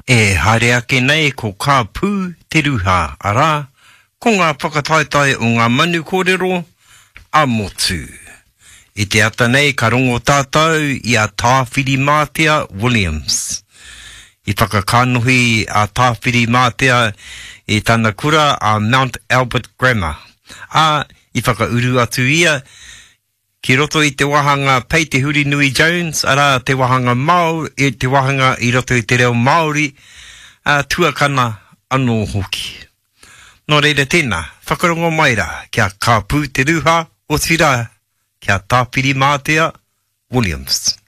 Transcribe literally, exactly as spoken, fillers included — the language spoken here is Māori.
E haere ake nei ko ka pū te ruha ara, ko ngā whakataetai o ngā manu kōrero a motu. I te ata nei ka rongo tātou i a Tāwhiri Mātea Williams. I whakakanohi a Tāwhiri Mātea i tana kura a Mount Albert Grammar. A i whakauru atu ia, ki roto i te wahanga Pei te Huri Nui Jones, ara te wahanga Māori, i te wahanga i roto i te reo Māori, a tuakana anō hoki. Nō reira tēnā, whakarongo maira, kia ka pū te ruha o tira, kia Tāwhiri Mātea Williams.